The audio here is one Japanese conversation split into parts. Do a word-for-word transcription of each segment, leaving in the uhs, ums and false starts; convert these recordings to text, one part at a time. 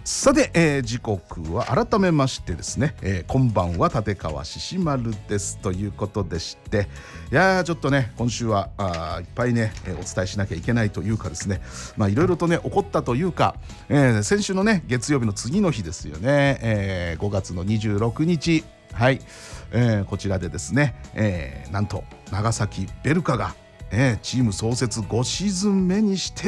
さて、えー、時刻は改めましてですね、えー、こんばんは立川しし丸ですということでして、いやーちょっとね今週はあいっぱいね、えー、お伝えしなきゃいけないというかですね、まあいろいろとね起こったというか、えー、先週のね月曜日の次の日ですよね、えー、ごがつのにじゅうろくにち、はい、えー、こちらでですね、えー、なんと長崎ベルカが、えー、チーム創設ごシーズン目にして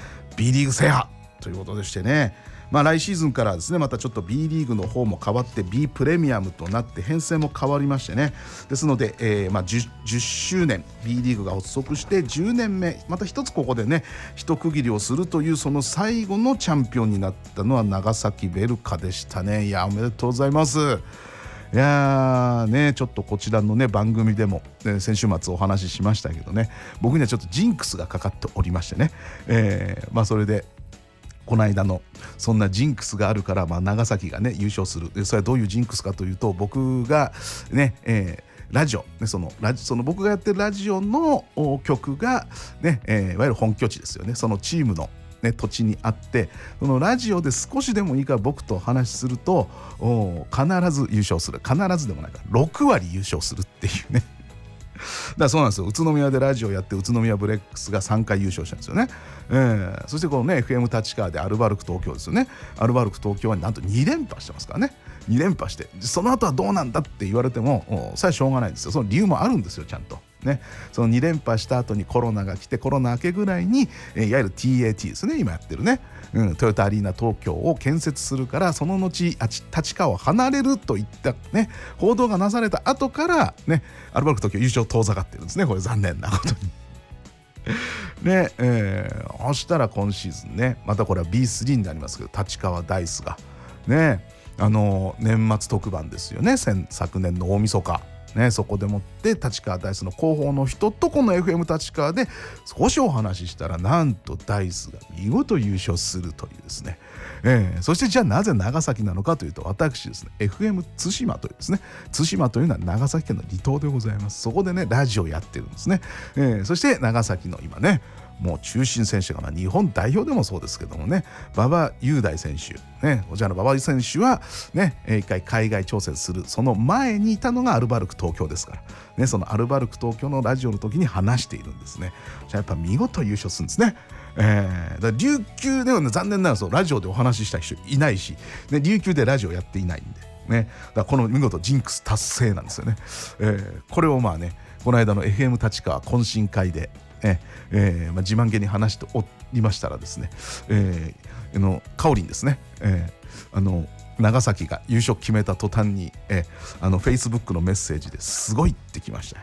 B リーグ制覇ということでしてね、まあ、来シーズンからですねまたちょっと B リーグの方も変わって B プレミアムとなって編成も変わりましてね、ですので、えーまあ、10, じゅっしゅうねん B リーグが発足してじゅうねんめ、また一つここでね一区切りをするというその最後のチャンピオンになったのは長崎ベルカでしたね。いやおめでとうございます。いやーねちょっとこちらのね番組でも、ね、先週末お話ししましたけどね、僕にはちょっとジンクスがかかっておりましてね、えー、まあそれでこの間のそんなジンクスがあるから、まあ、長崎がね優勝する。それはどういうジンクスかというと、僕がね、えー、ラジオ、ね、そのラジその僕がやってるラジオの曲が、ねえー、いわゆる本拠地ですよね。そのチームの、ね、土地にあって、そのラジオで少しでもいいから僕とお話しすると必ず優勝する、必ずでもないからろくわり優勝するっていうねだからそうなんですよ。宇都宮でラジオやって宇都宮ブレックスがさんかい優勝したんですよね、えー、そしてこのね エフエム 立川でアルバルク東京ですよね。アルバルク東京はなんとにれんぱしてますからね。にれんぱして、その後はどうなんだって言われてもそれはしょうがないんですよ。その理由もあるんですよちゃんとね。そのにれんぱした後にコロナが来て、コロナ明けぐらいに、えー、いわゆる ティーエーティー ですね、今やってるね、うん、トヨタアリーナ東京を建設するから、その後立川を離れるといったね報道がなされた後からねアルバルク東京優勝遠ざかってるんですね。これ残念なことにねえー、そしたら今シーズンねまたこれは ビースリー になりますけど、立川ダイスがねあの年末特番ですよね。昨年の大晦日ね、そこでもって立川ダイスの広報の人とこの エフエム 立川で少しお話ししたら、なんとダイスが見事優勝するというですね、えー、そしてじゃあなぜ長崎なのかというと、私ですね エフエム 対馬というですね、対馬というのは長崎県の離島でございます。そこでねラジオやってるんですね、えー、そして長崎の今ねもう中心選手が、まあ、日本代表でもそうですけどもね、馬場雄大選手ね、こちらの馬場選手はね一回海外挑戦するその前にいたのがアルバルク東京ですからね。そのアルバルク東京のラジオの時に話しているんですね。じゃあやっぱ見事優勝するんですね。えー、だ琉球では、ね、残念ながらそうラジオでお話しした人いないし、ね、琉球でラジオやっていないんでね、だからこの見事ジンクス達成なんですよね、えー、これをまあねこの間の エフエム 立川懇親会でええーまあ、自慢げに話しておりましたらですね、えー、のカオリンですね、えー、あの長崎が優勝決めた途端に、えー、あの Facebook のメッセージですごいってきました。